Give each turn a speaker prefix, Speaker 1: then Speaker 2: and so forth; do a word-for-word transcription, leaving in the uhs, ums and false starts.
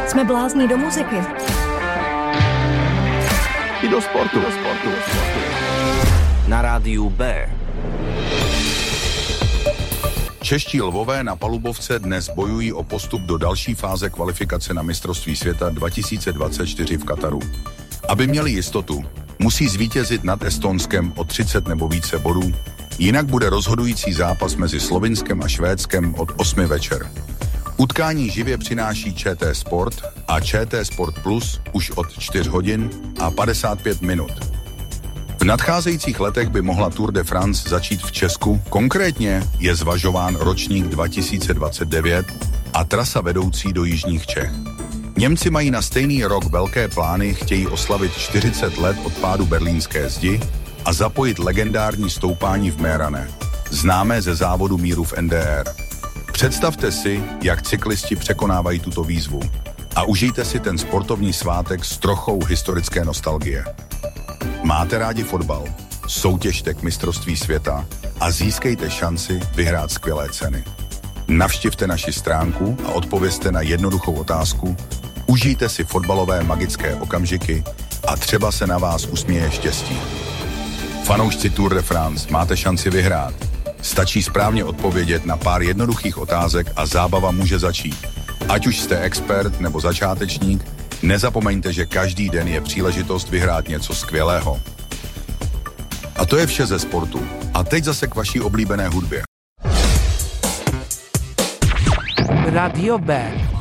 Speaker 1: Jsme blázní do muziky.
Speaker 2: I do sportu. Do sportu.
Speaker 3: Na rádiu B.
Speaker 2: Čeští lvové na palubovce dnes bojují o postup do další fáze kvalifikace na mistrovství světa dva tisíce dvacet čtyři v Kataru. Aby měli jistotu, musí zvítězit nad Estonskem o třicet nebo více bodů, jinak bude rozhodující zápas mezi Slovinskem a Švédskem od osmi večer. Utkání živě přináší ČT Sport a ČT Sport Plus už od čtyř hodin a padesát pět minut. V nadcházejících letech by mohla Tour de France začít v Česku, konkrétně je zvažován ročník dva tisíce dvacet devět a trasa vedoucí do jižních Čech. Němci mají na stejný rok velké plány, chtějí oslavit čtyřicet let od pádu berlínské zdi a zapojit legendární stoupání v Mérane, známé ze závodu míru v N D R. Představte si, jak cyklisti překonávají tuto výzvu a užijte si ten sportovní svátek s trochou historické nostalgie. Máte rádi fotbal? Soutěžte k mistrovství světa a získejte šanci vyhrát skvělé ceny. Navštivte naši stránku a odpovězte na jednoduchou otázku, užijte si fotbalové magické okamžiky a třeba se na vás usměje štěstí. Fanoušci Tour de France, máte šanci vyhrát. Stačí správně odpovědět na pár jednoduchých otázek a zábava může začít. Ať už jste expert nebo začátečník, nezapomeňte, že každý den je příležitost vyhrát něco skvělého. A to je vše ze sportu. A teď zase k vaší oblíbené hudbě.
Speaker 4: Radio B.